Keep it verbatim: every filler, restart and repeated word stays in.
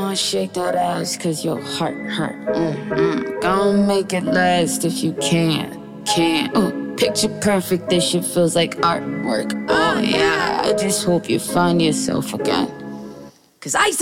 gon' shake that ass cause your heart hurt. Mm-mm. Gon' make it last if you can. Can. Ooh, picture perfect, this shit feels like artwork. Oh yeah, I just hope you find yourself again. Cause I